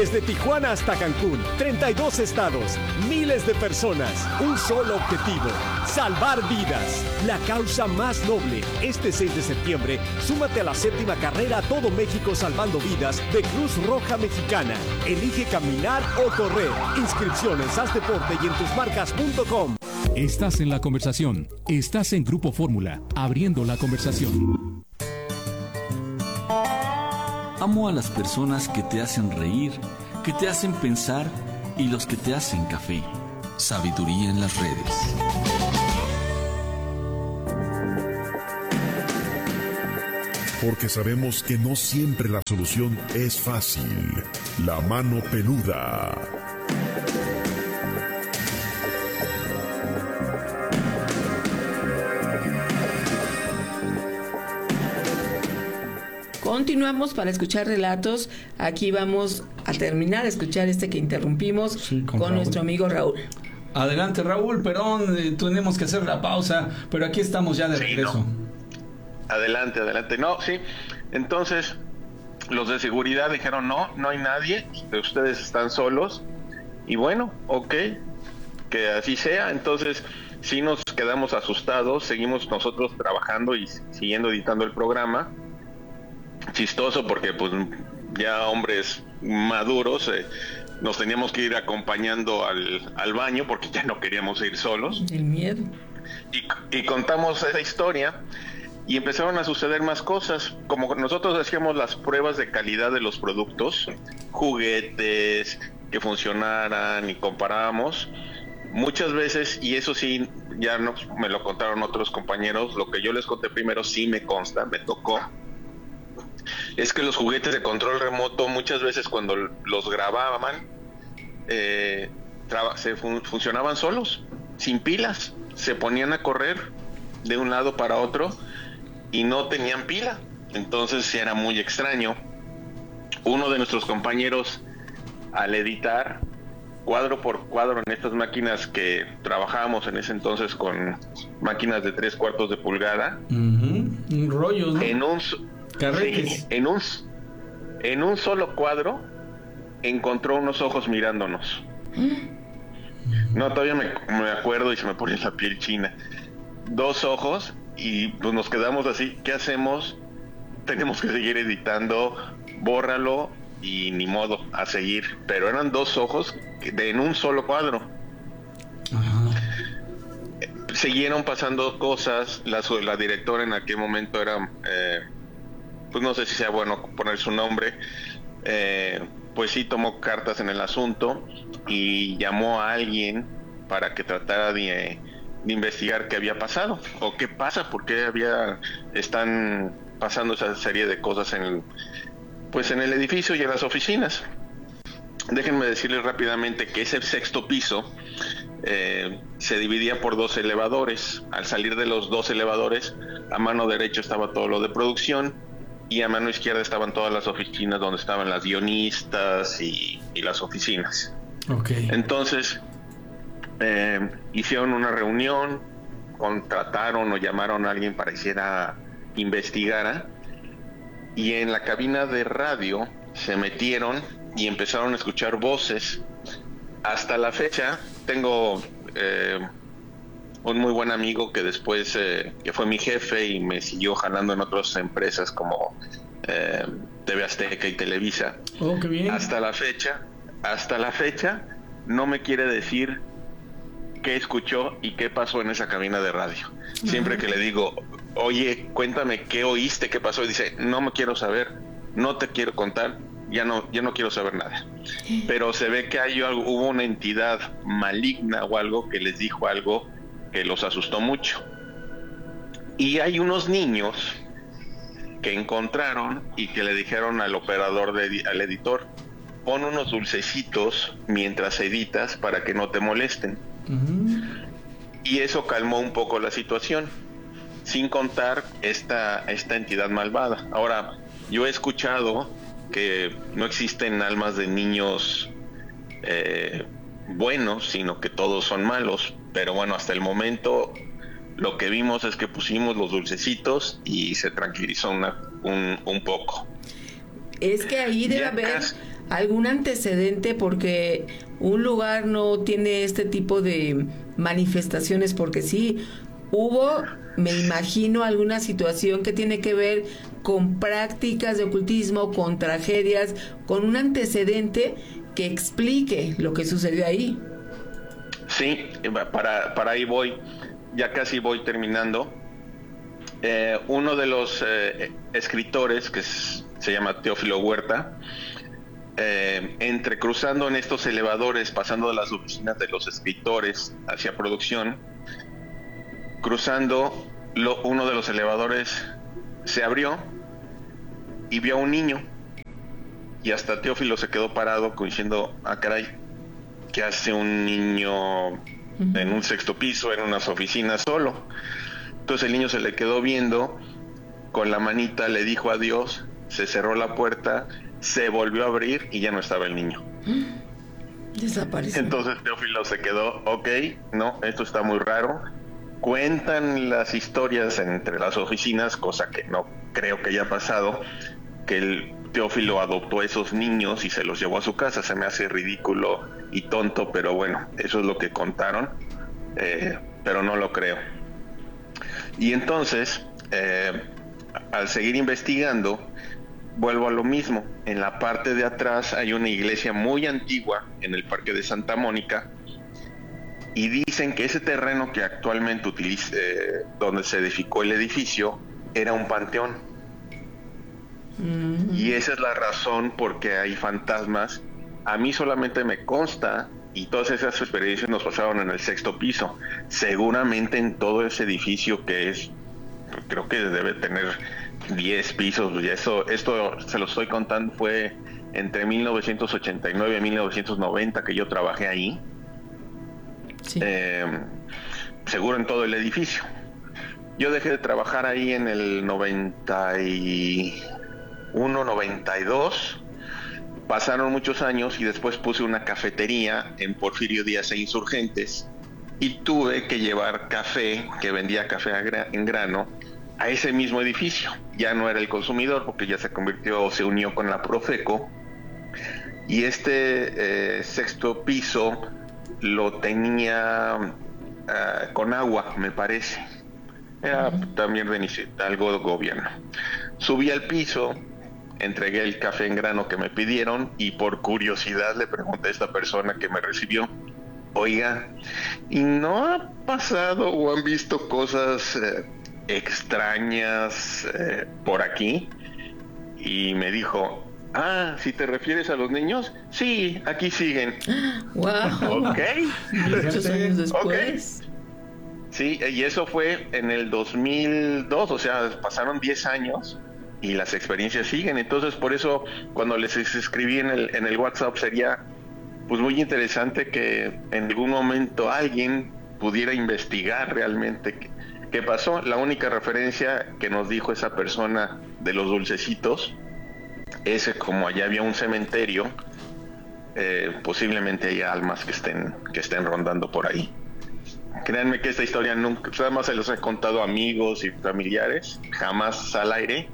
Desde Tijuana hasta Cancún, 32 estados, miles de personas, un solo objetivo, salvar vidas. La causa más noble. Este 6 de septiembre, súmate a la 7ª carrera Todo México Salvando Vidas de Cruz Roja Mexicana. Elige caminar o correr. Inscripciones, haz deporte y en tusmarcas.com. Estás en la conversación. Estás en Grupo Fórmula, abriendo la conversación. Amo a las personas que te hacen reír, que te hacen pensar y los que te hacen café. Sabiduría en las redes. Porque sabemos que no siempre la solución es fácil. La mano peluda. Continuamos para escuchar relatos. Aquí vamos a terminar de escuchar este que interrumpimos con nuestro amigo Raúl. Adelante, Raúl, perdón, tenemos que hacer la pausa, pero aquí estamos ya de regreso. No. Adelante. No, sí. Entonces, los de seguridad dijeron, no hay nadie, ustedes están solos. Y bueno, ok, que así sea. Entonces, sí nos quedamos asustados, seguimos nosotros trabajando y siguiendo editando el programa. Chistoso porque pues ya hombres maduros nos teníamos que ir acompañando al baño porque ya no queríamos ir solos. El miedo. Y contamos esa historia y empezaron a suceder más cosas. Como nosotros hacíamos las pruebas de calidad de los productos, juguetes que funcionaran y comparábamos, muchas veces, y eso sí, ya me lo contaron otros compañeros, lo que yo les conté primero sí me consta, me tocó, es que los juguetes de control remoto muchas veces cuando los grababan funcionaban solos, sin pilas, se ponían a correr de un lado para otro y no tenían pila. Entonces era muy extraño. Uno de nuestros compañeros, al editar cuadro por cuadro en estas máquinas que trabajábamos en ese entonces con máquinas de 3/4 de pulgada, rollos, ¿no? Sí, en un solo cuadro encontró unos ojos mirándonos. No, todavía me acuerdo y se me pone la piel china. 2 ojos y pues nos quedamos así. ¿Qué hacemos? Tenemos que seguir editando, bórralo y ni modo, a seguir. Pero eran 2 ojos en un solo cuadro. Ajá. Siguieron pasando cosas. La directora en aquel momento era... pues no sé si sea bueno poner su nombre, pues sí tomó cartas en el asunto y llamó a alguien para que tratara de investigar qué había pasado o qué pasa, por qué están pasando esa serie de cosas en el edificio y en las oficinas. Déjenme decirles rápidamente que ese 6º piso se dividía por 2 elevadores. Al salir de los 2 elevadores, a mano derecha estaba todo lo de producción y a mano izquierda estaban todas las oficinas donde estaban las guionistas y las oficinas. Okay. Entonces hicieron una reunión, contrataron o llamaron a alguien para que investigara, y en la cabina de radio se metieron y empezaron a escuchar voces. Hasta la fecha tengo un muy buen amigo que después que fue mi jefe y me siguió jalando en otras empresas como TV Azteca y Televisa. Oh, qué bien. Hasta la fecha no me quiere decir qué escuchó y qué pasó en esa cabina de radio. Siempre que le digo, oye, cuéntame qué oíste, qué pasó, y dice, no me quiero saber, no te quiero contar, ya no quiero saber nada. Pero se ve que hubo una entidad maligna o algo que les dijo algo que los asustó mucho. Y hay unos niños que encontraron y que le dijeron al operador, al editor, pon unos dulcecitos mientras editas para que no te molesten. Y eso calmó un poco la situación, sin contar esta entidad malvada. Ahora, yo he escuchado que no existen almas de niños buenos, sino que todos son malos. Pero bueno, hasta el momento lo que vimos es que pusimos los dulcecitos y se tranquilizó un poco. Es que ahí debe haber algún antecedente, porque un lugar no tiene este tipo de manifestaciones, porque sí hubo, me imagino, alguna situación que tiene que ver con prácticas de ocultismo, con tragedias, con un antecedente que explique lo que sucedió ahí. Sí, para ahí voy, ya casi voy terminando. Uno de los escritores, que se llama Teófilo Huerta, entrecruzando en estos elevadores, pasando de las oficinas de los escritores hacia producción, cruzando, uno de los elevadores se abrió y vio a un niño, y hasta Teófilo se quedó parado diciendo, caray, ¿qué hace un niño en un sexto piso, en unas oficinas solo? Entonces el niño se le quedó viendo, con la manita le dijo adiós, se cerró la puerta, se volvió a abrir y ya no estaba el niño. Desapareció. Entonces Teófilo se quedó, no, esto está muy raro. Cuentan las historias entre las oficinas, cosa que no creo que haya pasado, que el Teófilo adoptó a esos niños y se los llevó a su casa. Se me hace ridículo y tonto, pero bueno, eso es lo que contaron, pero no lo creo. Y entonces, al seguir investigando, vuelvo a lo mismo. En la parte de atrás hay una iglesia muy antigua en el Parque de Santa Mónica, y dicen que ese terreno que actualmente utiliza, donde se edificó el edificio, era un panteón. Y esa es la razón por qué hay fantasmas. A mí solamente me consta, y todas esas experiencias nos pasaron en el sexto piso. Seguramente en todo ese edificio, que es, creo que debe tener 10 pisos, ya esto se lo estoy contando, fue entre 1989 y 1990 que yo trabajé ahí. Sí. Seguro en todo el edificio. Yo dejé de trabajar ahí en el 91, 92. Pasaron muchos años y después puse una cafetería en Porfirio Díaz e Insurgentes, y tuve que llevar café, que vendía café en grano, a ese mismo edificio. Ya no era el consumidor, porque ya se unió con la Profeco, y este sexto piso lo tenía con agua, me parece. Era también algo de gobierno. Subí al piso, entregué el café en grano que me pidieron, y por curiosidad le pregunté a esta persona que me recibió, oiga, ¿y no ha pasado o han visto cosas extrañas por aquí? Y me dijo, si te refieres a los niños, sí, aquí siguen. Wow. Ok. Muchos años después. Okay. Sí, y eso fue en el 2002, o sea, pasaron 10 años y las experiencias siguen. Entonces, por eso, cuando les escribí en el WhatsApp, sería pues muy interesante que en algún momento alguien pudiera investigar realmente qué pasó. La única referencia que nos dijo esa persona de los dulcecitos es que como allá había un cementerio, posiblemente haya almas que estén rondando por ahí. Créanme que esta historia nunca, nada más se los he contado a amigos y familiares, jamás al aire,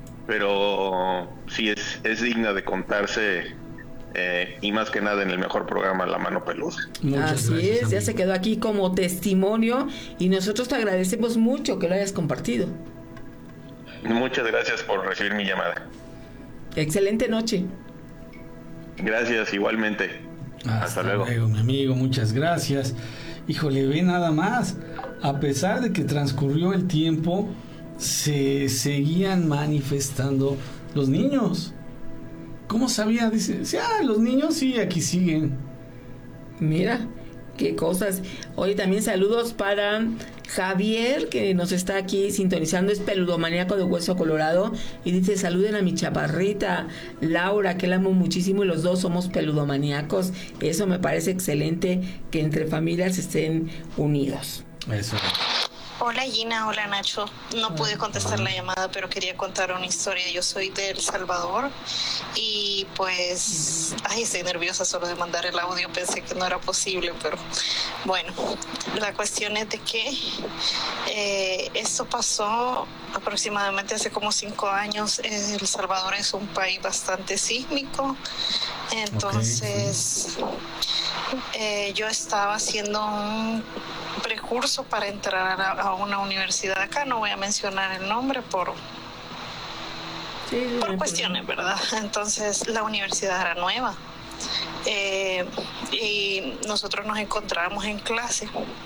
pero sí es digna de contarse, y más que nada en el mejor programa, La Mano Peluda. Así es, amigo. Ya se quedó aquí como testimonio y nosotros te agradecemos mucho que lo hayas compartido. Muchas gracias por recibir mi llamada. Excelente noche. Gracias, igualmente. Hasta luego. Mi amigo, muchas gracias. Híjole, ve nada más. A pesar de que transcurrió el tiempo, se seguían manifestando los niños. ¿Cómo sabía? Dice, los niños sí, aquí siguen. Mira, qué cosas. Oye, también saludos para Javier, que nos está aquí sintonizando, es peludomaníaco de Hueso Colorado, y dice, saluden a mi chaparrita Laura, que la amo muchísimo, y los dos somos peludomaníacos. Eso me parece excelente, que entre familias estén unidos. Eso. Hola Gina, hola Nacho. No pude contestar la llamada, pero quería contar una historia. Yo soy de El Salvador y pues, estoy nerviosa solo de mandar el audio. Pensé que no era posible, pero bueno, la cuestión es de que esto pasó aproximadamente hace como 5 años. El Salvador es un país bastante sísmico Entonces, yo estaba haciendo un precurso para entrar a una universidad acá, no voy a mencionar el nombre por cuestiones, ¿verdad? Entonces, la universidad era nueva. Y nosotros nos encontrábamos en clase.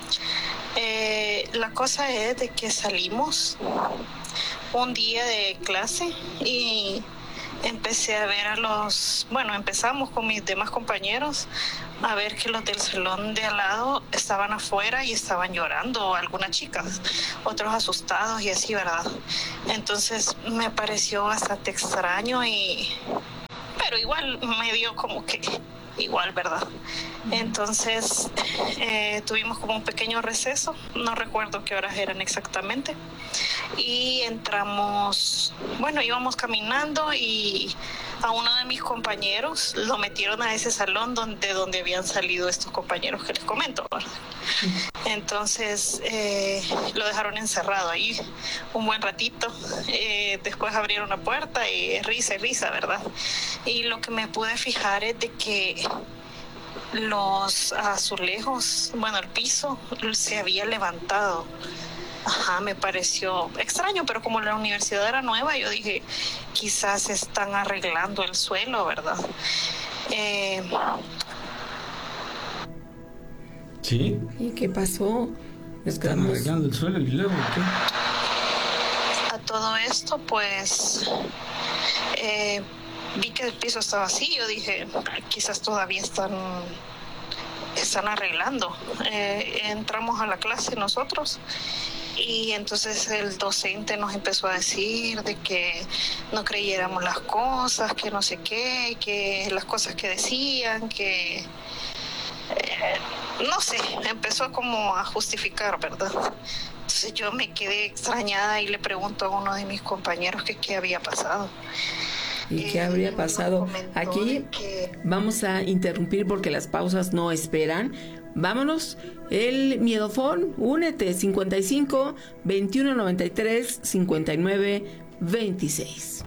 La cosa es de que salimos un día de clase y empecé a ver empezamos con mis demás compañeros a ver que los del salón de al lado estaban afuera y estaban llorando, algunas chicas, otros asustados y así, ¿verdad? Entonces me pareció bastante extraño pero igual me dio como que igual, ¿verdad? Entonces tuvimos como un pequeño receso, no recuerdo qué horas eran exactamente, y íbamos caminando y a uno de mis compañeros lo metieron a ese salón donde habían salido estos compañeros que les comento, ¿verdad? Entonces lo dejaron encerrado ahí un buen ratito, después abrieron la puerta y risa, ¿verdad? Y lo que me pude fijar es de que los azulejos, el piso se había levantado. Me pareció extraño, pero como la universidad era nueva, yo dije, quizás están arreglando el suelo, ¿verdad? ¿Sí? ¿Y qué pasó? Están arreglando el suelo y luego, ¿qué? A todo esto, pues, vi que el piso estaba así, yo dije, quizás todavía están arreglando. Entramos a la clase nosotros y entonces el docente nos empezó a decir de que no creyéramos las cosas, que no sé qué, que las cosas que decían, que no sé, empezó como a justificar, ¿verdad? Entonces yo me quedé extrañada y le pregunto a uno de mis compañeros que qué había pasado. ¿Y qué habría pasado? Aquí vamos a interrumpir porque las pausas no esperan. Vámonos, el Miedofón, únete, 55 21 93 59 26.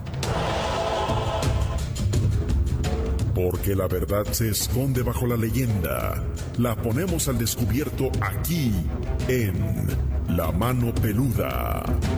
Porque la verdad se esconde bajo la leyenda. La ponemos al descubierto aquí, en La Mano Peluda.